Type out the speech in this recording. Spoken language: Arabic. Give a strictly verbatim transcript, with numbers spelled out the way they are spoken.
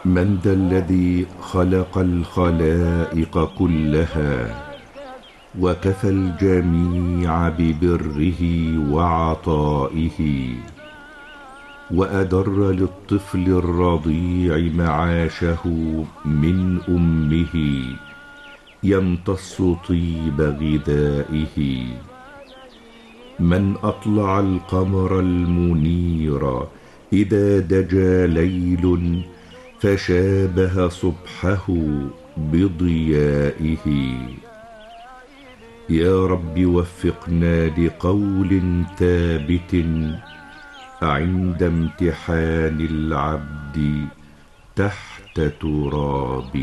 من ذا الذي خلق الخلائق كلها وكفى الجميع ببره وعطائه وأدر للطفل الرضيع معاشه من أمه يمتص طيب غذائه. من أطلع القمر المنير إذا دجى ليل فشابه صبحه بضيائه. يا رب وفقنا لقول ثابت عند امتحان العبد تحت تراب